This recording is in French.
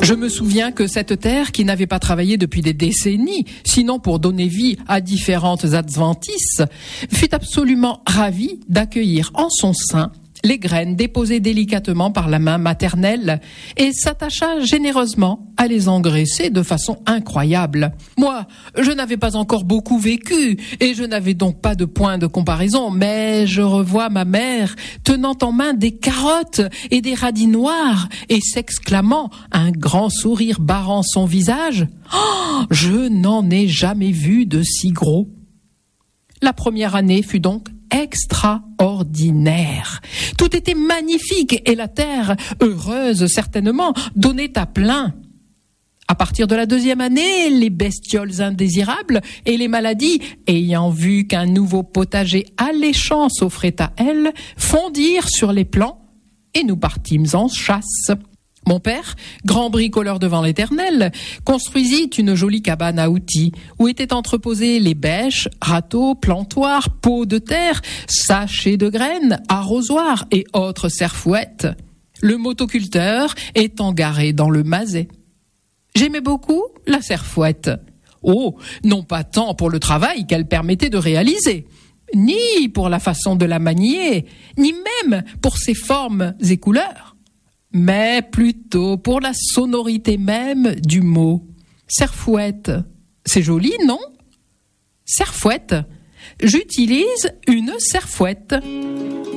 Je me souviens que cette terre, qui n'avait pas travaillé depuis des décennies, sinon pour donner vie à différentes adventices, fut absolument ravie d'accueillir en son sein les graines déposées délicatement par la main maternelle et s'attacha généreusement à les engraisser de façon incroyable. Moi, je n'avais pas encore beaucoup vécu et je n'avais donc pas de point de comparaison, mais je revois ma mère tenant en main des carottes et des radis noirs et s'exclamant, un grand sourire barrant son visage, « Oh, je n'en ai jamais vu de si gros !» La première année fut donc extraordinaire. Tout était magnifique et la terre, heureuse certainement, donnait à plein. À partir de la deuxième année, les bestioles indésirables et les maladies, ayant vu qu'un nouveau potager alléchant s'offrait à elles, fondirent sur les plants et nous partîmes en chasse. Mon père, grand bricoleur devant l'Éternel, construisit une jolie cabane à outils où étaient entreposés les bêches, râteaux, plantoirs, pots de terre, sachets de graines, arrosoirs et autres serfouettes. Le motoculteur étant garé dans le maset. J'aimais beaucoup la serfouette. Oh, non pas tant pour le travail qu'elle permettait de réaliser, ni pour la façon de la manier, ni même pour ses formes et couleurs, mais plutôt pour la sonorité même du mot. Serfouette, c'est joli, non? Serfouette, j'utilise une serfouette.